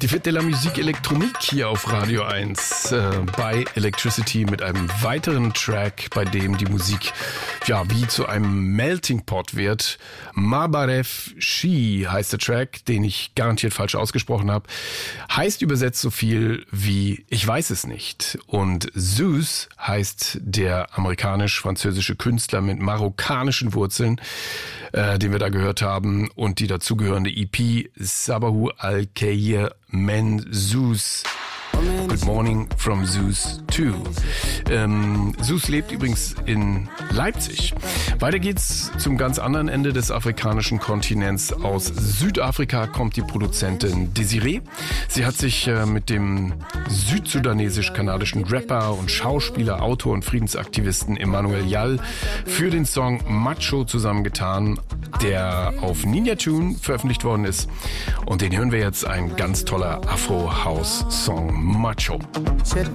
Die Fête de la Musique Électronique hier auf Radio 1 bei Electricity mit einem weiteren Track, bei dem die Musik ja wie zu einem Melting Pot wird. Mabarev Shi heißt der Track, den ich garantiert falsch ausgesprochen habe. Heißt übersetzt so viel wie ich weiß es nicht. Und Zeus heißt der amerikanisch-französische Künstler mit marokkanischen Wurzeln, den wir da gehört haben, und die dazugehörende EP Sabahu Al-Khair Men Zeus. Good Morning from Zeus 2. Zeus lebt übrigens in Leipzig. Weiter geht's zum ganz anderen Ende des afrikanischen Kontinents. Aus Südafrika kommt die Produzentin Desiree. Sie hat sich mit dem südsudanesisch-kanadischen Rapper und Schauspieler, Autor und Friedensaktivisten Emmanuel Jal für den Song Macho zusammengetan, der auf Ninja Tune veröffentlicht worden ist. Und den hören wir jetzt, ein ganz toller Afro-House-Song Macho. Je